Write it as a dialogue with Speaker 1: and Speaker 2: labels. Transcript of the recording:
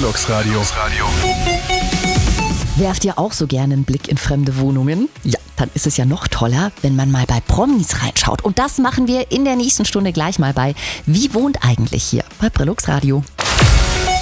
Speaker 1: Brillux Radio.
Speaker 2: Werft ihr auch so gerne einen Blick in fremde Wohnungen? Ja, dann ist es ja noch toller, wenn man mal bei Promis reinschaut. Und das machen wir in der nächsten Stunde gleich mal bei Wie wohnt eigentlich hier bei Brillux Radio.